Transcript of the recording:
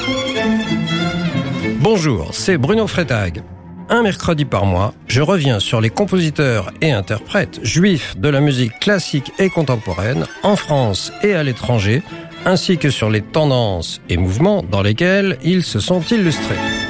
Bonjour, c'est Bruno Freitag. Un mercredi par mois, je reviens sur les compositeurs et interprètes juifs de la musique classique et contemporaine en France et à l'étranger, ainsi que sur les tendances et mouvements dans lesquels ils se sont illustrés.